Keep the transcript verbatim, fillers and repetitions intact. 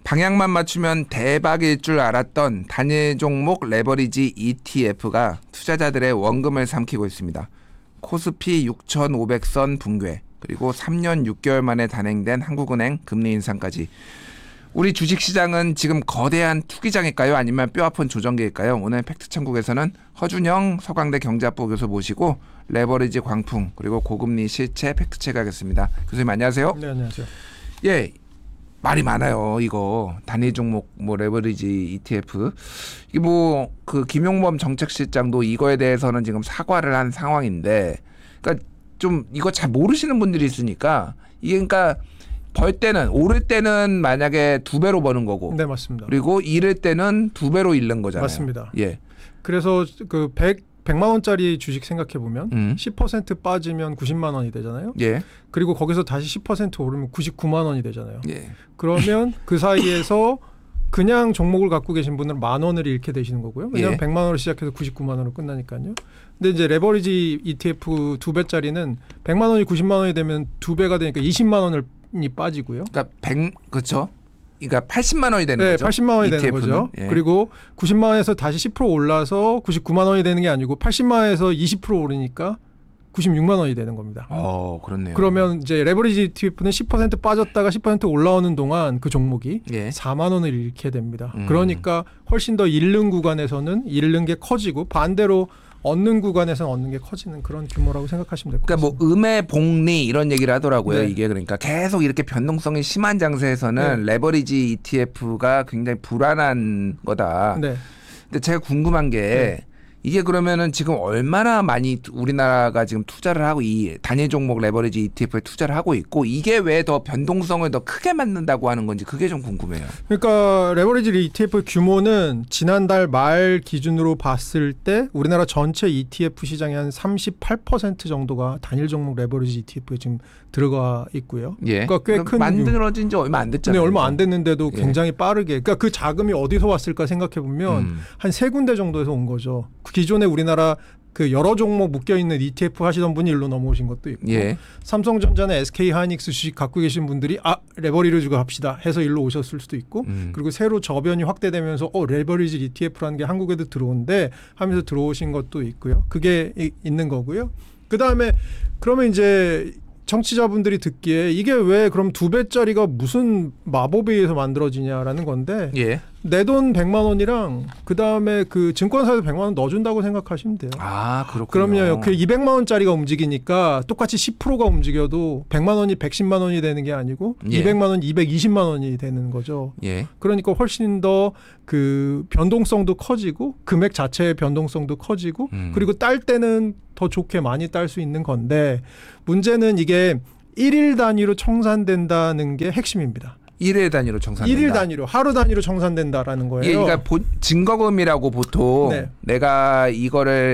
방향만 맞추면 대박일 줄 알았던 단일 종목 레버리지 이티에프가 투자자들의 원금을 삼키고 있습니다. 코스피 육천오백 선 붕괴, 그리고 삼 년 육 개월 만에 단행된 한국은행 금리 인상까지. 우리 주식시장은 지금 거대한 투기장일까요? 아니면 뼈아픈 조정기일까요? 오늘 팩트천국에서는 허준영 서강대 경제학부 교수 모시고 레버리지 광풍 그리고 고금리 실체 팩트체크하겠습니다. 교수님 안녕하세요. 네, 안녕하세요. 예, 말이 많아요. 이거 단일 종목 뭐 레버리지 이티에프 이게 뭐 그 김용범 정책실장도 이거에 대해서는 지금 사과를 한 상황인데, 그러니까 좀 이거 잘 모르시는 분들이 있으니까 이게 그러니까 벌 때는 오를 때는 만약에 두 배로 버는 거고, 네, 맞습니다. 그리고 잃을 때는 두 배로 잃는 거잖아요. 맞습니다. 예. 그래서 그 백, 백만 원짜리 주식 생각해 보면 음. 십 퍼센트 빠지면 구십만 원이 되잖아요. 예. 그리고 거기서 다시 십 퍼센트 오르면 구십구만 원이 되잖아요. 예. 그러면 그 사이에서 그냥 종목을 갖고 계신 분들은 만 원을 잃게 되시는 거고요. 왜냐하면 예. 백만 원으로 시작해서 구십구만 원으로 끝나니까요. 근데 이제 레버리지 이티에프 두 배짜리는 백만 원이 구십만 원이 되면 두 배가 되니까 이십만 원을 이 빠지고요. 그러니까 백 그렇죠. 그러니까 팔십만 원이 되는 네, 거죠. 팔십만 원이 되는 이티에프는. 거죠. 예. 그리고 구십만 원에서 다시 십 퍼센트 올라서 구십구만 원이 되는 게 아니고 팔십만 원에서 이십 퍼센트 오르니까 구십육만 원이 되는 겁니다. 어, 그렇네요. 그러면 이제 레버리지 이티에프는 십 퍼센트 빠졌다가 십 퍼센트 올라오는 동안 그 종목이 예. 사만 원을 잃게 됩니다. 음. 그러니까 훨씬 더 잃는 구간에서는 잃는 게 커지고 반대로 얻는 구간에서는 얻는 게 커지는 그런 규모라고 생각하시면 될 것 그러니까 같습니다. 뭐 음의 복리 이런 얘기를 하더라고요. 네. 이게 그러니까 계속 이렇게 변동성이 심한 장세에서는 네. 레버리지 이티에프가 굉장히 불안한 거다. 네. 근데 제가 궁금한 게 네. 이게 그러면은 지금 얼마나 많이 우리나라가 지금 투자를 하고 이 단일 종목 레버리지 이티에프에 투자를 하고 있고, 이게 왜 더 변동성을 더 크게 만든다고 하는 건지 그게 좀 궁금해요. 그러니까 레버리지 이티에프 규모는 지난달 말 기준으로 봤을 때 우리나라 전체 이티에프 시장의 한 삼십팔 퍼센트 정도가 단일 종목 레버리지 이티에프에 지금 들어가 있고요. 예. 그러니까 꽤 큰 만들어진 지 얼마 안 네, 됐잖아요. 얼마 안 됐는데도 예. 굉장히 빠르게. 그러니까 그 자금이 어디서 왔을까 생각해 보면 음. 한 세 군데 정도에서 온 거죠. 기존에 우리나라 그 여러 종목 묶여 있는 이티에프 하시던 분이 일로 넘어오신 것도 있고, 예. 삼성전자나 에스케이하이닉스 주식 갖고 계신 분들이 아 레버리를 주고 합시다 해서 일로 오셨을 수도 있고, 음. 그리고 새로 저변이 확대되면서 어 레버리지 이티에프라는 게 한국에도 들어온대 하면서 들어오신 것도 있고요. 그게 이, 있는 거고요. 그 다음에 그러면 이제 청취자분들이 듣기에 이게 왜 그럼 두 배짜리가 무슨 마법에 의해서 만들어지냐라는 건데, 예. 내 돈 백만 원이랑 그 다음에 그 증권사에서 백만 원 넣어준다고 생각하시면 돼요. 아, 그렇군요. 그럼요. 그 이백만 원짜리가 움직이니까 똑같이 십 퍼센트가 움직여도 백만 원이 백십만 원이 되는 게 아니고 예. 이백만 원이 이백이십만 원이 되는 거죠. 예. 그러니까 훨씬 더 그 변동성도 커지고 금액 자체의 변동성도 커지고 음. 그리고 딸 때는 더 좋게 많이 딸 수 있는 건데, 문제는 이게 일일 단위로 청산된다는 게 핵심입니다. 일일 단위로 청산된다. 일일 단위로, 하루 단위로 청산된다라는 거예요. 이게 그러니까 보, 증거금이라고 보통 네. 내가 이거를